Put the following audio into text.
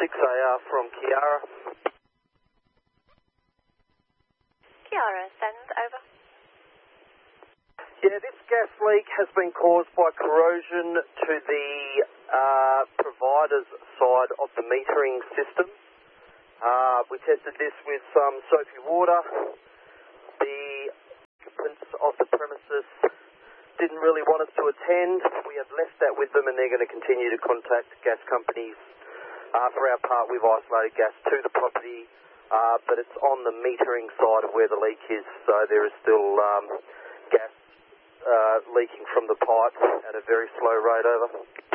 6AR from Kiara. Kiara, send over. Yeah, this gas leak has been caused by corrosion to the provider's side of the metering system. We tested this with some soapy water. The occupants of the premises didn't really want us to attend. We have left that with them and they're going to continue to contact gas companies. For our part, we've isolated gas to the property, but it's on the metering side of where the leak is, so there is still gas leaking from the pipe at a very slow rate over.